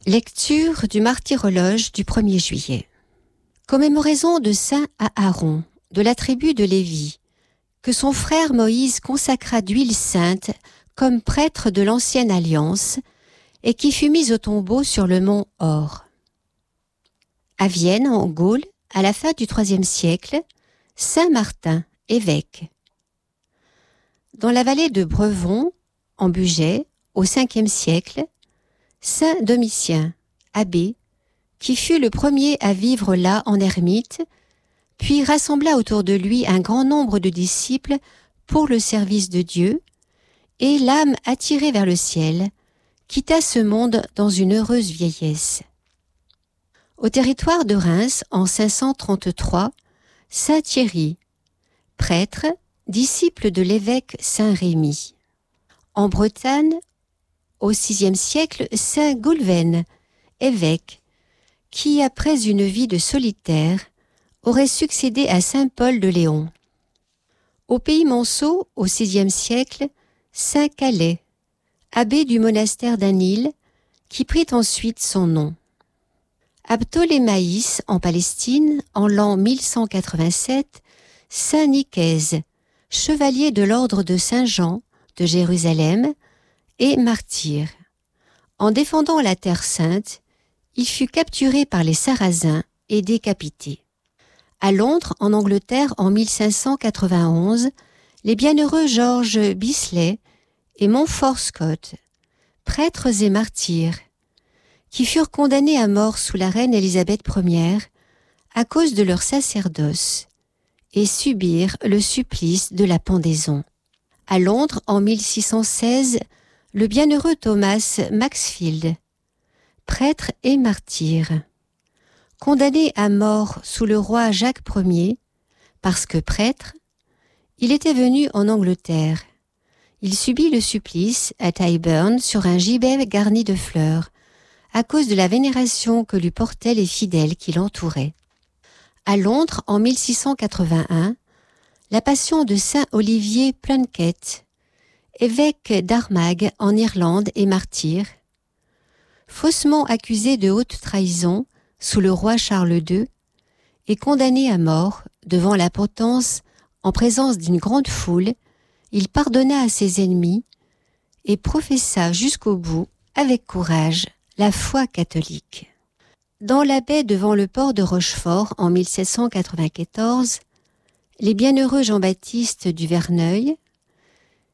Lecture du martyrologe du 1er juillet. Commémoraison de saint Aaron, de la tribu de Lévi, que son frère Moïse consacra d'huile sainte comme prêtre de l'ancienne alliance et qui fut mis au tombeau sur le mont Hor. À Vienne, en Gaule, à la fin du IIIe siècle, saint Martin, évêque. Dans la vallée de Brevon, en Bugey, au Ve siècle, saint Domitien, abbé, qui fut le premier à vivre là en ermite, puis rassembla autour de lui un grand nombre de disciples pour le service de Dieu, et l'âme attirée vers le ciel, quitta ce monde dans une heureuse vieillesse. Au territoire de Reims, en 533, saint Thierry, prêtre, disciple de l'évêque saint Rémy. En Bretagne, au VIe siècle, saint Goulven, évêque, qui, après une vie de solitaire, aurait succédé à saint Paul de Léon. Au pays Monceau, au VIe siècle, saint Calais, abbé du monastère d'Anil, qui prit ensuite son nom. À Ptolémaïs, en Palestine, en l'an 1187, saint Nicaise, chevalier de l'ordre de Saint-Jean de Jérusalem, et martyr. En défendant la Terre Sainte, il fut capturé par les Sarrasins et décapité. À Londres, en Angleterre, en 1591, les bienheureux George Bisley et Montfort Scott, prêtres et martyrs, qui furent condamnés à mort sous la reine Élisabeth Ier à cause de leur sacerdoce et subirent le supplice de la pendaison. À Londres, en 1616, le bienheureux Thomas Maxfield, prêtre et martyr, condamné à mort sous le roi Jacques Ier, parce que prêtre, il était venu en Angleterre. Il subit le supplice à Tyburn sur un gibet garni de fleurs, à cause de la vénération que lui portaient les fidèles qui l'entouraient. À Londres, en 1681, la passion de saint Olivier Plunkett, évêque d'Armagh en Irlande et martyr, faussement accusé de haute trahison sous le roi Charles II et condamné à mort devant la potence en présence d'une grande foule, il pardonna à ses ennemis et professa jusqu'au bout, avec courage, la foi catholique. Dans la baie devant le port de Rochefort en 1794, les bienheureux Jean-Baptiste du Verneuil,